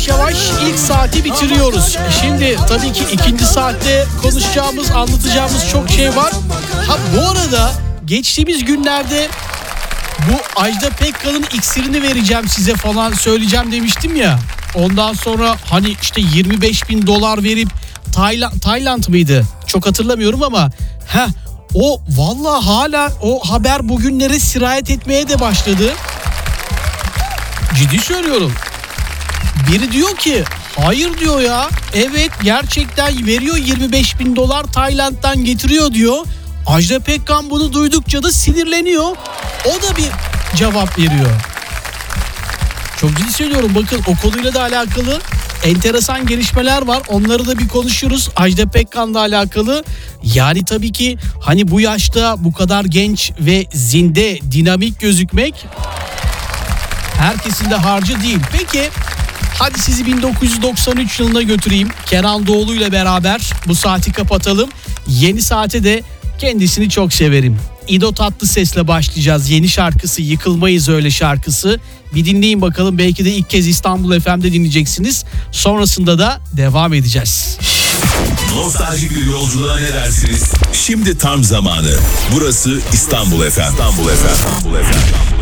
yavaş ilk saati bitiriyoruz. Şimdi tabii ki ikinci saatte konuşacağımız, anlatacağımız çok şey var. Ha bu arada geçtiğimiz günlerde bu Ajda Pekkan'ın iksirini vereceğim size falan söyleyeceğim demiştim ya. Ondan sonra hani işte 25.000 dolar verip Tayland mıydı? Çok hatırlamıyorum ama o vallahi hala o haber bugünlere sirayet etmeye de başladı. Ciddi söylüyorum. Biri diyor ki hayır diyor ya. Evet gerçekten veriyor 25.000 dolar Tayland'dan getiriyor diyor. Ajda Pekkan bunu duydukça da sinirleniyor. O da bir cevap veriyor. Çok ciddi söylüyorum, bakın o konuyla da alakalı enteresan gelişmeler var. Onları da bir konuşuruz. Ajda Pekkan'la alakalı. Yani tabii ki hani bu yaşta bu kadar genç ve zinde, dinamik gözükmek herkesin de harcı değil. Peki hadi sizi 1993 yılına götüreyim. Kenan Doğulu ile beraber bu saati kapatalım. Yeni saate de kendisini çok severim. İdo Tatlıses'le başlayacağız. Yeni şarkısı Yıkılmayız Öyle şarkısı. Bir dinleyin bakalım, belki de ilk kez İstanbul FM'de dinleyeceksiniz. Sonrasında da devam edeceğiz. Nostaljik bir yolculuğa ne dersiniz? Şimdi tam zamanı. Burası İstanbul FM. İstanbul FM.